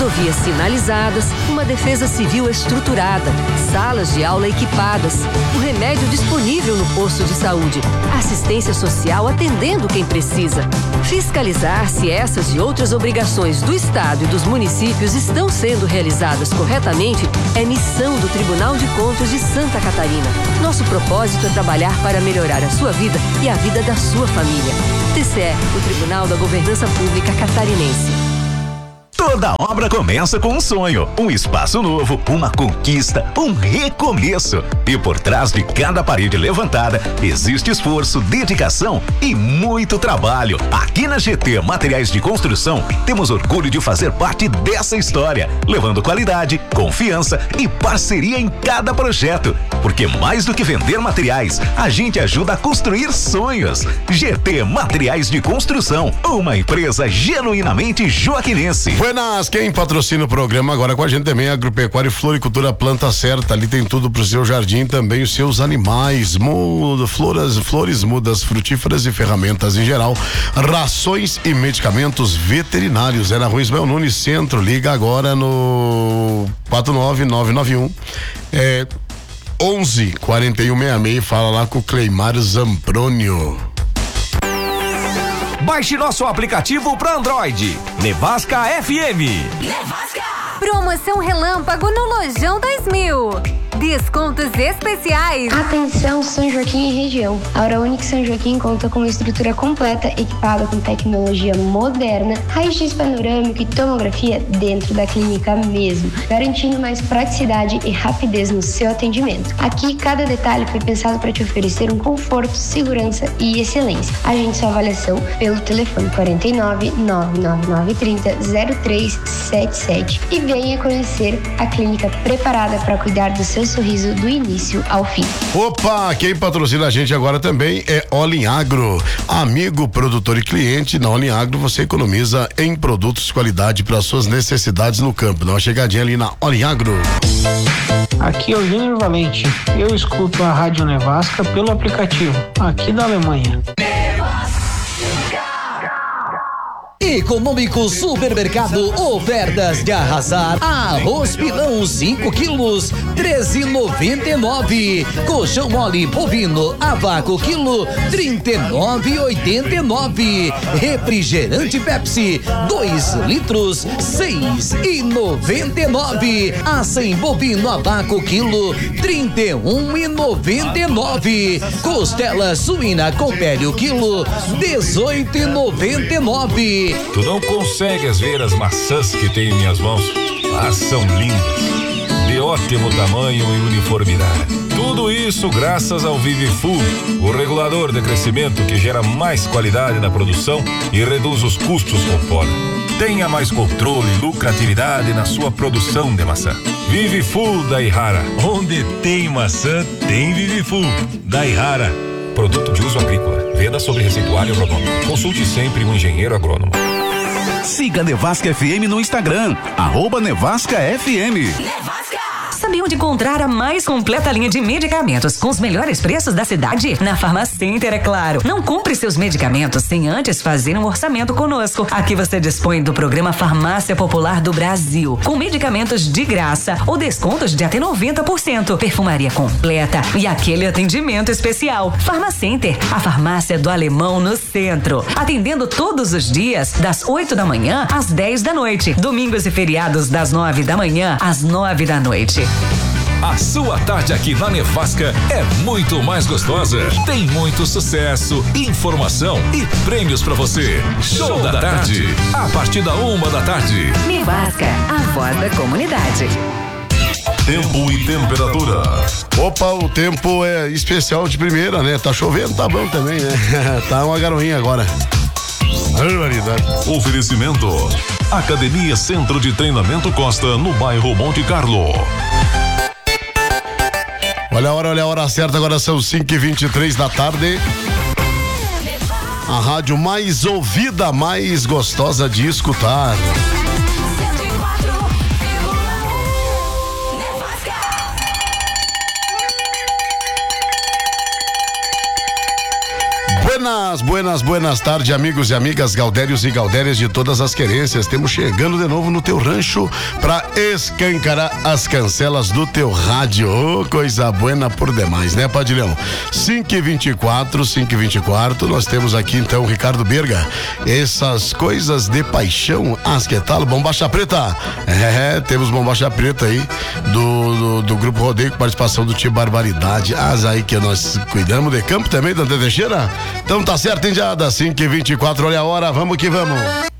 rodovias sinalizadas, uma defesa civil estruturada, salas de aula equipadas, o remédio disponível no posto de saúde, assistência social atendendo quem precisa. Fiscalizar se essas e outras obrigações do Estado e dos municípios estão sendo realizadas corretamente é missão do Tribunal de Contas de Santa Catarina. Nosso propósito é trabalhar para melhorar a sua vida e a vida da sua família. TCE, o Tribunal da Governança Pública Catarinense. Toda obra começa com um sonho, um espaço novo, uma conquista, um recomeço. E por trás de cada parede levantada, existe esforço, dedicação e muito trabalho. Aqui na GT Materiais de Construção, temos orgulho de fazer parte dessa história, levando qualidade, confiança e parceria em cada projeto. Porque mais do que vender materiais, a gente ajuda a construir sonhos. GT Materiais de Construção, uma empresa genuinamente joaquinense. Buenas, quem patrocina o programa agora com a gente também é Agropecuária e Floricultura Planta Certa. Ali tem tudo pro seu jardim, também os seus animais, flores, mudas frutíferas e ferramentas em geral, rações e medicamentos veterinários. É na Rua Ismael Nunes Centro. Liga agora no 49991 11 4166. Fala lá com o Cleimar Zamprônio. Baixe nosso aplicativo para Android. Nevasca FM. Nevasca. Promoção Relâmpago no Lojão 2000. Descontos especiais. Atenção São Joaquim e região. A Aura Unique São Joaquim conta com uma estrutura completa equipada com tecnologia moderna, raio-x panorâmico e tomografia dentro da clínica mesmo, garantindo mais praticidade e rapidez no seu atendimento. Aqui, cada detalhe foi pensado para te oferecer um conforto, segurança e excelência. Agende sua avaliação pelo telefone 49 99930 0377 e venha conhecer a clínica preparada para cuidar do seu sorriso do início ao fim. Opa, quem patrocina a gente agora também é Olin Agro. Amigo, produtor e cliente, na Olin Agro você economiza em produtos de qualidade para suas necessidades no campo. Dá uma chegadinha ali na Olin Agro. Aqui é o Júnior Valente. Eu escuto a Rádio Nevasca pelo aplicativo, aqui da Alemanha. Econômico Supermercado, ofertas de arrasar. Arroz pilão 5 quilos, 13,99. Colchão mole bovino a vácuo quilo, 39,89. Refrigerante Pepsi 2 litros, 6,99. Açaí bovino a vácuo quilo, 31,99. Costela suína com pele o quilo, 18,99. Tu não consegues ver as maçãs que tenho em minhas mãos? Ah, são lindas, de ótimo tamanho e uniformidade. Tudo isso graças ao Vivifood, o regulador de crescimento que gera mais qualidade na produção e reduz os custos com poda. Tenha mais controle e lucratividade na sua produção de maçã. Vivifood da Ihara. Onde tem maçã, tem Vivifood da Ihara. Produto de uso agrícola. Venda sobre receituário agronômico. Consulte sempre um engenheiro agrônomo. Siga Nevasca FM no Instagram, @NevascaFM. Sabe onde encontrar a mais completa linha de medicamentos com os melhores preços da cidade? Na Farmacenter, é claro. Não compre seus medicamentos sem antes fazer um orçamento conosco. Aqui você dispõe do programa Farmácia Popular do Brasil, com medicamentos de graça ou descontos de até 90%, perfumaria completa e aquele atendimento especial. Farmacenter, a farmácia do Alemão no centro. Atendendo todos os dias, das 8 da manhã às 10 da noite. Domingos e feriados, das 9 da manhã às 9 da noite. A sua tarde aqui na Nevasca é muito mais gostosa. Tem muito sucesso, informação e prêmios pra você. Show da tarde, a partir da 1 da tarde. Nevasca, a voz da comunidade. Tempo e temperatura. Opa, o tempo é especial de primeira, né? Tá chovendo, tá bom também, né? Tá uma garoinha agora. Oferecimento: Academia Centro de Treinamento Costa, no bairro Monte Carlo. Olha a hora certa, agora são 5h23 da tarde. A rádio mais ouvida, mais gostosa de escutar. Buenas tardes, amigos e amigas, gaudérios e gaudérias de todas as querências. Temos chegando de novo no teu rancho pra escancarar as cancelas do teu rádio. Oh, coisa buena por demais, né, Padilhão? 5h24, nós temos aqui então o Ricardo Berga. Essas coisas de paixão, que tal? Bombacha Preta. Temos Bombacha Preta aí do Grupo Rodeio com participação do Tio Barbaridade. Aí que nós cuidamos de campo também, Dante Teixeira. Então tá certo, indiada, 5h24, olha a hora, vamos que vamos.